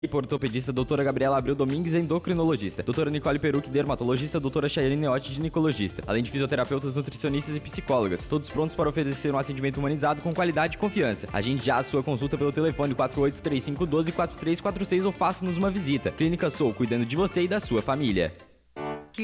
Ortopedista, doutora Gabriela Abreu Domingues, endocrinologista, doutora Nicole Perucchi, dermatologista, doutora Chayane Neotti, ginecologista, além de fisioterapeutas, nutricionistas e psicólogas, todos prontos para oferecer um atendimento humanizado com qualidade e confiança. Agende já a sua consulta pelo telefone 4835124346 ou faça-nos uma visita. Clínica Sou, cuidando de você e da sua família.